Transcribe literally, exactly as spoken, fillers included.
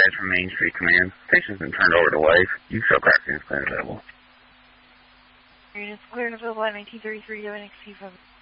guys from Main Street Command. Station's been turned over to Life. You can show crack units clear and available. Units clear and available at nineteen thirty-three, W N X T from